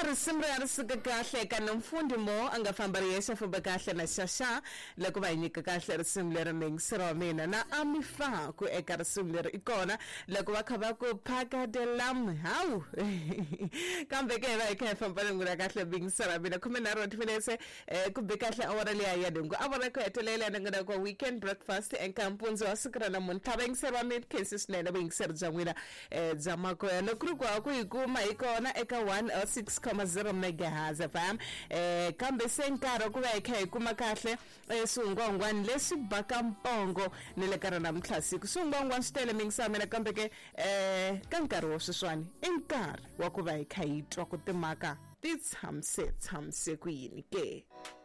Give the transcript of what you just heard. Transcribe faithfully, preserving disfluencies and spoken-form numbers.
risimu ra risika kahle kana mfundi mo angafamba riyesha famba kahle na shasha loko va nyika kahle risimu leri mingisiro wa mina na amifa ku eka risimu leri ikona loko va khava ku phaka de lam hawu kambe ke va ikha famba ngura kahle mingisiro wa mina khume nharhu minutes ku be kahle awara leya ya dingo awara ko etelela ngada ko weekend breakfast enkampunzo wasikra na munthaba mingisiro wa mina cases nene mingisiro bya n'wina bya makoya kuri kwa ku ikuma ikona eka one oh six point zero megahertz F M eh kambe senkaro ku va ikha ikuma kahle sungongwani leswi baka mpongo nile karana mklasiku sungongwani stele mingsamela kambe ke eh kankaro wo swiswani enkarhi wa ku va ikha yitwa ku timaka ti tshamse tshamse ku yini ke